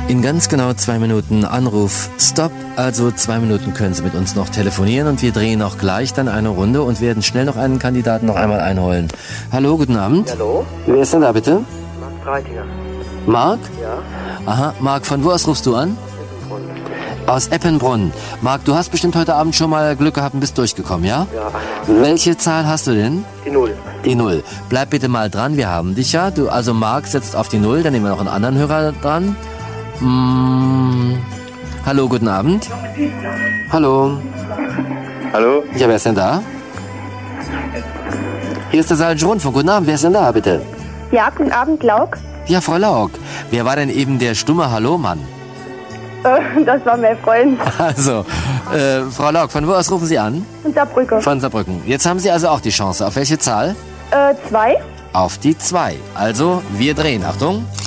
In ganz genau 2 Minuten Anruf Stopp. Also 2 Minuten können Sie mit uns noch telefonieren und wir drehen auch gleich dann eine Runde und werden schnell noch einen Kandidaten noch einmal einholen. Hallo, guten Abend. Hallo? Wer ist denn da bitte? Marc Breitinger. Marc? Ja? Aha, Marc, von wo aus rufst du an? Aus Eppenbrunn. Marc, du hast bestimmt heute Abend schon mal Glück gehabt und bist durchgekommen, ja? Ja, einmal. Welche Zahl hast du denn? Die 0. Die 0. Bleib bitte mal dran, wir haben dich ja. Also Marc setzt auf die 0, dann nehmen wir noch einen anderen Hörer dran. Hallo, guten Abend. Hallo. Hallo? Ja, wer ist denn da? Hier ist der Saarländische Rundfunk. Guten Abend, wer ist denn da, bitte? Ja, guten Abend, Lauk. Ja, Frau Lauk. Wer war denn eben der stumme Hallo-Mann? Das war mein Freund. Also, Frau Lauk, von wo aus rufen Sie an? Von Saarbrücke. Von Saarbrücken. Jetzt haben Sie also auch die Chance. Auf welche Zahl? 2. Auf die 2. Also, wir drehen. Achtung.